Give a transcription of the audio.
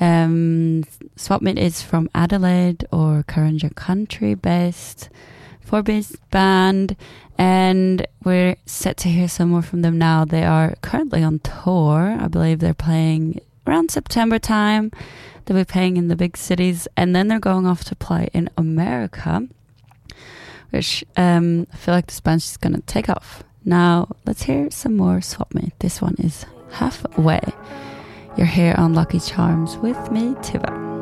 Swapmeet is from Adelaide or Kurranja Country based 4-piece band, and we're set to hear some more from them now. They are currently on tour. I believe they're playing around September time. They'll be playing in the big cities, and then they're going off to play in America, which I feel like this band's just going to take off. Now, let's hear some more Swapmeet. This one is Halfway. You're here on Lucky Charms with me, Tiva.